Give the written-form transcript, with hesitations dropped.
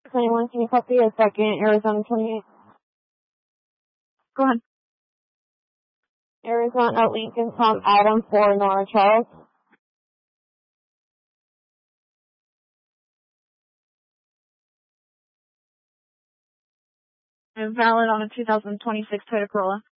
21, can you copy a second? Arizona 28. Go ahead. Arizona Lincoln Tom Adam for Nora Charles. Valid on a 2026 Toyota Corolla.